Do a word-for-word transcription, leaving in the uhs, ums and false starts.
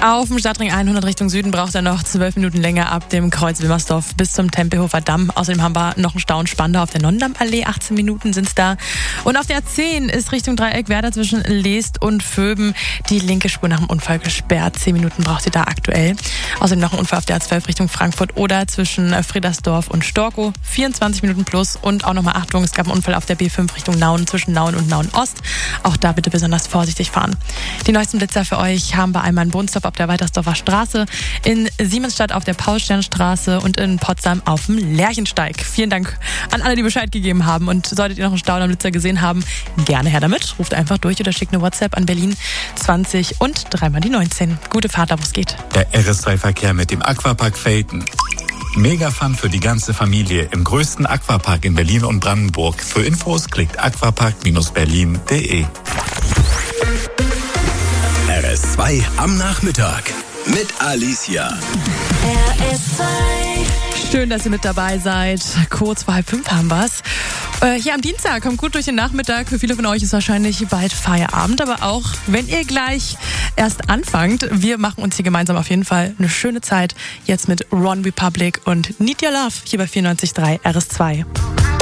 Auf dem Stadtring hundert Richtung Süden braucht er noch zwölf Minuten länger ab dem Kreuz Wilmersdorf bis zum Tempelhofer Damm. Außerdem haben wir noch einen Stau in Spandau auf der Nonnendammallee. achtzehn Minuten sind es da. Und auf der A zehn ist Richtung Dreieck Werder zwischen Leest und Vöben die linke Spur nach dem Unfall gesperrt. zehn Minuten braucht ihr da aktuell. Außerdem noch ein Unfall auf der A zwölf Richtung Frankfurt oder zwischen Friedersdorf und Storkow. vierundzwanzig Minuten plus. Und auch nochmal Achtung, es gab einen Unfall auf der B fünf Richtung Nauen zwischen Nauen und Nauen Ost. Auch da bitte besonders vorsichtig fahren. Die neuesten Blitzer für euch haben wir einmal in Bohnsdorf auf der Weitersdorfer Straße, in Siemensstadt auf der Paulsternstraße und in Potsdam auf dem Lerchensteig. Vielen Dank an alle, die Bescheid gegeben haben. Und solltet ihr noch einen Stau oder einen Blitzer gesehen haben, gerne her damit. Ruft einfach durch oder schickt eine WhatsApp an Berlin zwanzig und dreimal die neunzehn. Gute Fahrt, da wo es geht. Der R S drei Verkehr mit dem Aquapark Felten. Mega Fun für die ganze Familie im größten Aquapark in Berlin und Brandenburg. Für Infos klickt aquapark berlin punkt de. R S zwei am Nachmittag mit Alicia. R S zwei. Schön, dass ihr mit dabei seid. Kurz vor halb fünf haben wir's. Äh, hier am Dienstag, kommt gut durch den Nachmittag. Für viele von euch ist wahrscheinlich bald Feierabend, aber auch wenn ihr gleich erst anfangt, wir machen uns hier gemeinsam auf jeden Fall eine schöne Zeit. Jetzt mit One Republic und Need Your Love hier bei vierundneunzig Komma drei R S zwei.